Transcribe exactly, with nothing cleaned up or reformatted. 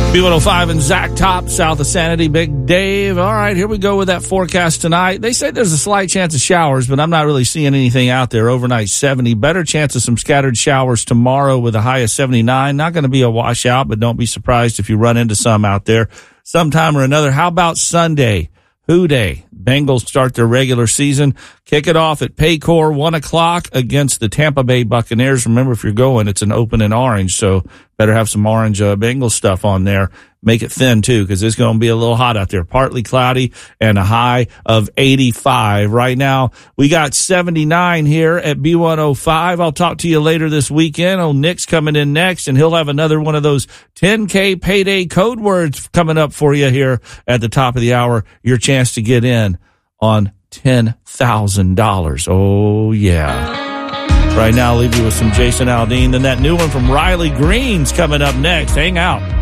B one oh five and Zach Top, south of Sanity, Big Dave. All right, here we go with that forecast tonight. They say there's a slight chance of showers, but I'm not really seeing anything out there. Overnight seventy. Better chance of some scattered showers tomorrow with a high of seventy-nine. Not going to be a washout, but don't be surprised if you run into some out there sometime or another. How about Sunday? Who Day? Bengals start their regular season. Kick it off at Paycor, one o'clock against the Tampa Bay Buccaneers. Remember, if you're going, it's an open and orange, so better have some orange uh, Bengals stuff on there. Make it thin, too, because it's going to be a little hot out there. Partly cloudy and a high of eighty-five. Right now, we got seventy-nine here at B one oh five. I'll talk to you later this weekend. Oh, Nick's coming in next, and he'll have another one of those ten K payday code words coming up for you here at the top of the hour. Your chance to get in on ten thousand dollars. Oh, yeah. Right now, I'll leave you with some Jason Aldean. Then that new one from Riley Green's coming up next. Hang out.